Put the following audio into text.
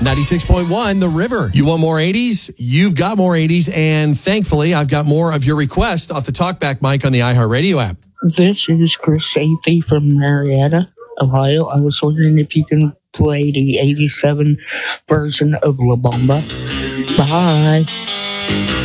96.1 The River. You want more 80s? You've got more 80s. And thankfully, I've got more of your requests off the TalkBack mic on the iHeartRadio app. This is Chris Athey from Marietta, Ohio. I was wondering if you can play the 87 version of La Bamba. Bye.